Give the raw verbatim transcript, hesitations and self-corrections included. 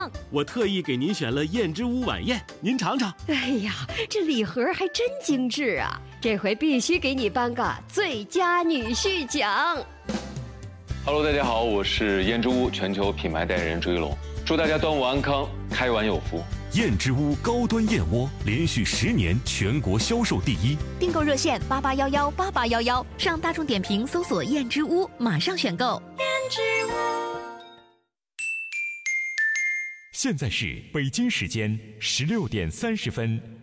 我特意给您选了燕之屋晚宴，您尝尝。 哎呀，这礼盒还真精致啊！这回必须给你颁个最佳女婿奖。 Hello， 大家好，我是燕之屋全球品牌代言人朱一龙，祝大家端午安康，开碗有福。 燕之屋高端燕窝连续十年全国销售第一， 订购热线八八幺幺八八幺幺，上大众点评搜索燕之屋，马上选购。燕之屋。 现在是北京时间十六点三十分。